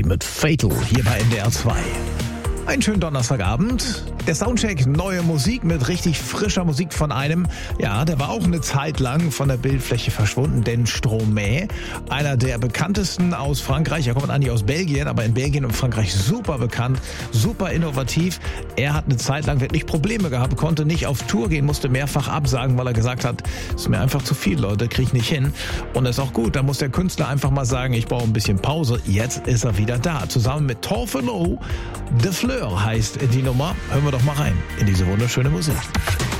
mit Fatal hier bei NDR 2. Einen schönen Donnerstagabend. Der Soundcheck, neue Musik mit richtig frischer Musik von einem, ja, der war auch eine Zeit lang von der Bildfläche verschwunden, denn Stromae, einer der bekanntesten aus Frankreich, er kommt eigentlich aus Belgien, aber in Belgien und Frankreich super bekannt, super innovativ. Er hat eine Zeit lang wirklich Probleme gehabt, konnte nicht auf Tour gehen, musste mehrfach absagen, weil er gesagt hat, ist mir einfach zu viel, Leute, krieg ich nicht hin. Und das ist auch gut, da muss der Künstler einfach mal sagen, ich brauche ein bisschen Pause. Jetzt ist er wieder da, zusammen mit Torfelo. De Fleur heißt die Nummer. Hören wir doch mal rein in diese wunderschöne Musik.